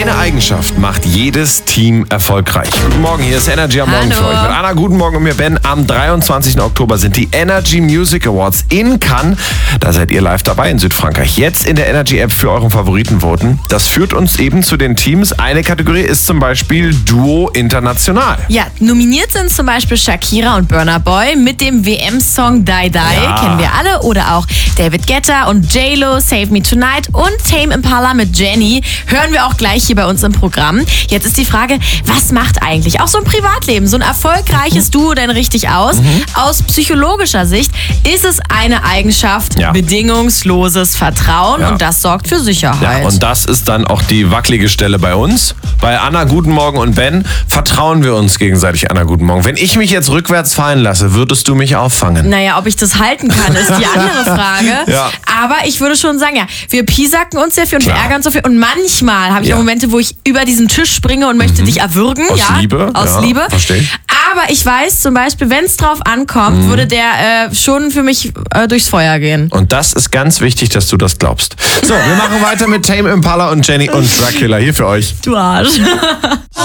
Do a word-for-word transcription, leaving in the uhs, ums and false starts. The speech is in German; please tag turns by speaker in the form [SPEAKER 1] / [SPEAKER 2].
[SPEAKER 1] Eine Eigenschaft macht jedes Team erfolgreich. Guten Morgen, hier ist Energy am Morgen
[SPEAKER 2] Hallo.
[SPEAKER 1] für euch. Mit Anna, guten Morgen und mir Ben. Am dreiundzwanzigsten Oktober sind die Energy Music Awards in Cannes. Da seid ihr live dabei in Südfrankreich. Jetzt in der Energy App für euren Favoriten voten. Das führt uns eben zu den Teams. Eine Kategorie ist zum Beispiel Duo International.
[SPEAKER 2] Ja, nominiert sind zum Beispiel Shakira und Burna Boy mit dem W M-Song Die Die,
[SPEAKER 1] Ja.
[SPEAKER 2] kennen wir alle. Oder auch David Guetta und J-Lo, Save Me Tonight und Tame Impala mit Jenny. Hören wir auch gleich hier bei uns im Programm. Jetzt ist die Frage, was macht eigentlich auch so ein Privatleben, so ein erfolgreiches Duo denn richtig aus?
[SPEAKER 1] Mhm.
[SPEAKER 2] Aus psychologischer Sicht ist es eine Eigenschaft,
[SPEAKER 1] Ja.
[SPEAKER 2] bedingungsloses Vertrauen
[SPEAKER 1] Ja.
[SPEAKER 2] und das sorgt für
[SPEAKER 1] Ja,
[SPEAKER 2] Sicherheit.
[SPEAKER 1] und das ist dann auch die wackelige Stelle bei uns. Bei Anna, guten Morgen und Ben vertrauen wir uns gegenseitig. Anna, guten Morgen. Wenn ich mich jetzt rückwärts fallen lasse, würdest du mich auffangen?
[SPEAKER 2] Naja, ob ich das halten kann, ist die andere Frage.
[SPEAKER 1] Ja.
[SPEAKER 2] Aber ich würde schon sagen, ja, wir piesacken uns sehr viel und
[SPEAKER 1] Klar.
[SPEAKER 2] wir ärgern uns so viel. Und manchmal habe ich
[SPEAKER 1] Ja.
[SPEAKER 2] auch Momente, wo ich über diesen Tisch springe und möchte dich erwürgen.
[SPEAKER 1] Aus
[SPEAKER 2] ja,
[SPEAKER 1] Liebe,
[SPEAKER 2] Aus
[SPEAKER 1] ja,
[SPEAKER 2] Liebe.
[SPEAKER 1] verstehe ich.
[SPEAKER 2] Aber ich weiß zum Beispiel, wenn es drauf ankommt, würde der äh, schon für mich äh, durchs Feuer gehen.
[SPEAKER 1] Und das ist ganz wichtig, dass du das glaubst. So, wir machen weiter mit Tame Impala und Jenny und Dracula hier für euch.
[SPEAKER 2] Du Arsch.